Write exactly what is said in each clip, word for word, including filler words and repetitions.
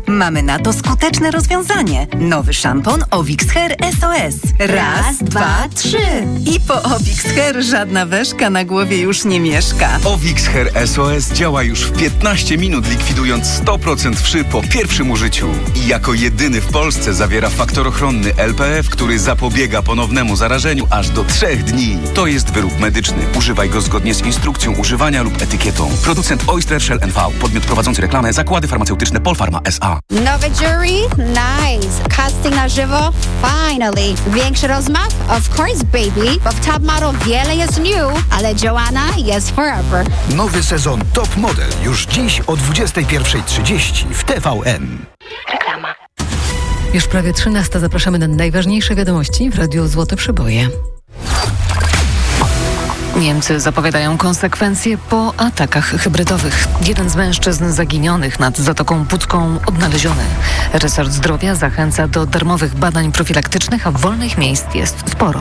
Mamy na to skuteczne rozwiązanie. Nowy szampon Ovix Hair S O S. Raz, dwa, trzy. I po Ovix Hair żadna weszka na głowie już nie mieszka. Ovix Hair S O S działa już w piętnaście minut, likwidując sto procent wszy po pierwszym użyciu. I jako jedyny w Polsce zawiera faktor ochronny L P F, który zapobiega ponownemu zarażeniu aż do trzech dni. To jest wyrób medyczny. Używaj go zgodnie z instrukcją używania lub etykietą. Producent Oyster Shell N V. Podmiot prowadzący reklamę. Zakłady farmaceutyczne Polpharma S A. Nowe jury? Nice. Casting na żywo? Finally. Większy rozmach? Of course, baby. Bo w Top Model wiele jest new, ale Joanna jest forever. Nowy sezon Top Model już dziś o dwudziestej pierwszej trzydzieści w T V N. Reklama. Już prawie trzynasta. Zapraszamy na najważniejsze wiadomości w Radiu Złote Przeboje. Niemcy zapowiadają konsekwencje po atakach hybrydowych. Jeden z mężczyzn zaginionych nad Zatoką Pucką odnaleziony. Resort Zdrowia zachęca do darmowych badań profilaktycznych, a wolnych miejsc jest sporo.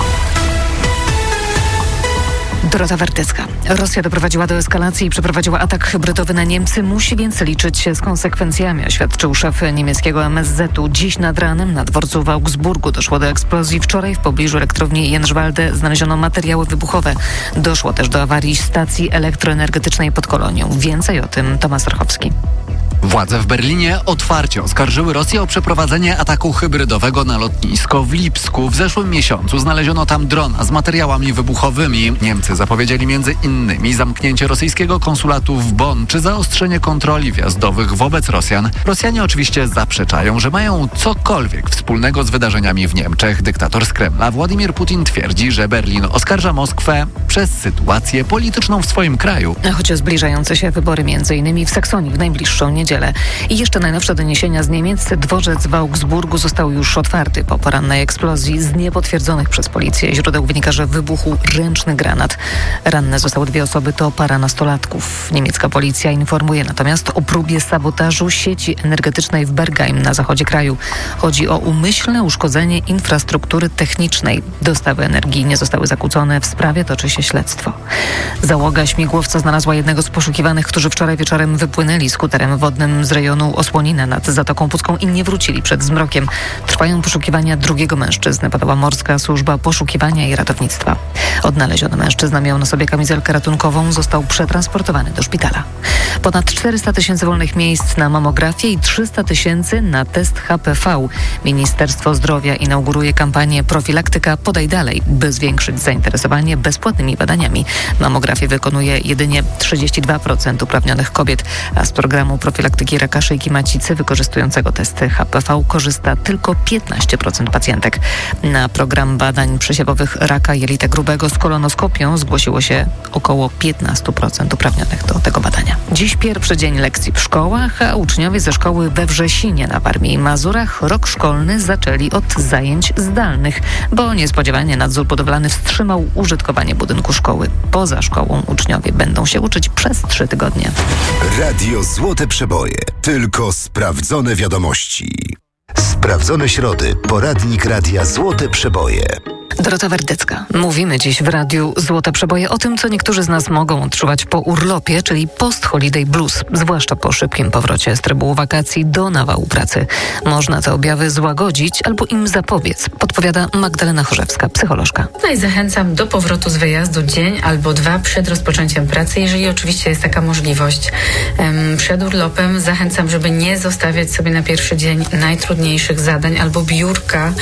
Dorota Werdycka. Rosja doprowadziła do eskalacji i przeprowadziła atak hybrydowy na Niemcy. Musi więc liczyć się z konsekwencjami, oświadczył szef niemieckiego M S Z-u. Dziś nad ranem na dworcu w Augsburgu doszło do eksplozji. Wczoraj w pobliżu elektrowni Jędrzwalde znaleziono materiały wybuchowe. Doszło też do awarii stacji elektroenergetycznej pod Kolonią. Więcej o tym Tomasz Orchowski. Władze w Berlinie otwarcie oskarżyły Rosję o przeprowadzenie ataku hybrydowego na lotnisko w Lipsku. W zeszłym miesiącu znaleziono tam drona z materiałami wybuchowymi. Niemcy zapowiedzieli między innymi zamknięcie rosyjskiego konsulatu w Bonn czy zaostrzenie kontroli wjazdowych wobec Rosjan. Rosjanie oczywiście zaprzeczają, że mają cokolwiek wspólnego z wydarzeniami w Niemczech. Dyktator z Kremla Władimir Putin twierdzi, że Berlin oskarża Moskwę przez sytuację polityczną w swoim kraju. Choć o zbliżające się wybory między innymi w Saksonii w najbliższą niedzielę. I jeszcze najnowsze doniesienia z Niemiec. Dworzec w Augsburgu został już otwarty po porannej eksplozji. Z niepotwierdzonych przez policję źródeł wynika, że wybuchł ręczny granat. Ranne zostały dwie osoby, to para nastolatków. Niemiecka policja informuje natomiast o próbie sabotażu sieci energetycznej w Bergheim na zachodzie kraju. Chodzi o umyślne uszkodzenie infrastruktury technicznej. Dostawy energii nie zostały zakłócone. W sprawie toczy się śledztwo. Załoga śmigłowca znalazła jednego z poszukiwanych, którzy wczoraj wieczorem wypłynęli skuterem wodnym z rejonu Osłonina nad Zatoką Pucką i nie wrócili przed zmrokiem. Trwają poszukiwania drugiego mężczyzny, podała Morska Służba Poszukiwania i Ratownictwa. Odnaleziony mężczyzna miał na sobie kamizelkę ratunkową, został przetransportowany do szpitala. Ponad czterysta tysięcy wolnych miejsc na mamografię i trzysta tysięcy na test H P V. Ministerstwo Zdrowia inauguruje kampanię Profilaktyka podaj dalej, by zwiększyć zainteresowanie bezpłatnymi badaniami. Mamografię wykonuje jedynie trzydzieści dwa procent uprawnionych kobiet, a z programu profilaktyki raka szyjki macicy wykorzystującego testy H P V korzysta tylko piętnaście procent pacjentek. Na program badań przesiewowych raka jelita grubego z kolonoskopią zgłosiło się około piętnaście procent uprawnionych do tego badania. Dziś pierwszy dzień lekcji w szkołach, a uczniowie ze szkoły we Wrzesinie na Warmii i Mazurach rok szkolny zaczęli od zajęć zdalnych, bo niespodziewanie nadzór budowlany wstrzymał użytkowanie budynku szkoły. Poza szkołą uczniowie będą się uczyć przez trzy tygodnie. Radio Złote Przeboje. Tylko sprawdzone wiadomości. Sprawdzone środy. Poradnik Radia Złote Przeboje. Dorota Werdycka. Mówimy dziś w Radiu Złote Przeboje o tym, co niektórzy z nas mogą odczuwać po urlopie, czyli post-holiday blues, zwłaszcza po szybkim powrocie z trybu wakacji do nawału pracy. Można te objawy złagodzić albo im zapobiec, podpowiada Magdalena Chorzewska, psycholożka. No i zachęcam do powrotu z wyjazdu dzień albo dwa przed rozpoczęciem pracy, jeżeli oczywiście jest taka możliwość. Przed urlopem zachęcam, żeby nie zostawiać sobie na pierwszy dzień najtrudniejszych zadań albo biurka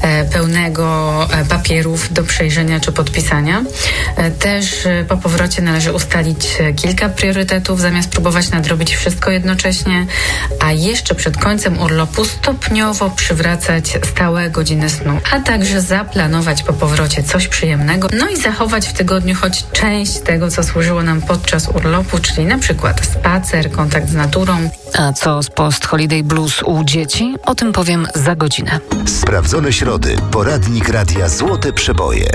pełnego papieru papierów do przejrzenia czy podpisania. Też po powrocie należy ustalić kilka priorytetów, zamiast próbować nadrobić wszystko jednocześnie, a jeszcze przed końcem urlopu stopniowo przywracać stałe godziny snu, a także zaplanować po powrocie coś przyjemnego, no i zachować w tygodniu choć część tego, co służyło nam podczas urlopu, czyli na przykład spacer, kontakt z naturą. A co z post-holiday blues u dzieci? O tym powiem za godzinę. Sprawdzone środy. Poradnik Radia Złote Przeboje.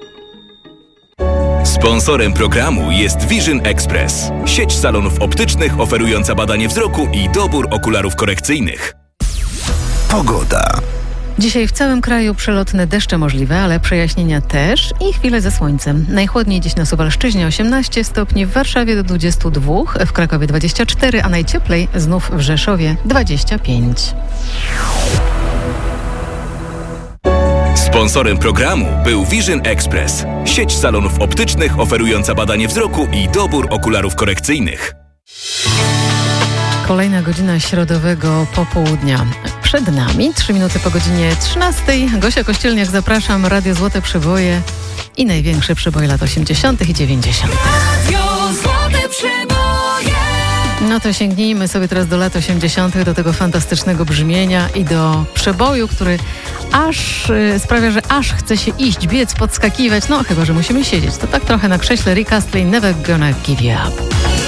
Sponsorem programu jest Vision Express, sieć salonów optycznych oferująca badanie wzroku i dobór okularów korekcyjnych. Pogoda. Dzisiaj w całym kraju przelotne deszcze możliwe, ale przejaśnienia też i chwile ze słońcem. Najchłodniej dziś na Suwalszczyźnie osiemnaście stopni, w Warszawie do dwudziestu dwóch, w Krakowie dwadzieścia cztery, a najcieplej znów w Rzeszowie dwadzieścia pięć. Sponsorem programu był Vision Express, sieć salonów optycznych oferująca badanie wzroku i dobór okularów korekcyjnych. Kolejna godzina środowego popołudnia przed nami. Trzy minuty po godzinie trzynastej. Gosia Kościelniak, zapraszam. Radio Złote Przeboje i największe przeboje lat osiemdziesiątych i dziewięćdziesiątych. Radio Złote Przeboje. No to sięgnijmy sobie teraz do lat osiemdziesiątych, do tego fantastycznego brzmienia i do przeboju, który aż y, sprawia, że aż chce się iść, biec, podskakiwać. No chyba że musimy siedzieć. To tak trochę na krześle. Rick Astley, Never Gonna Give You Up.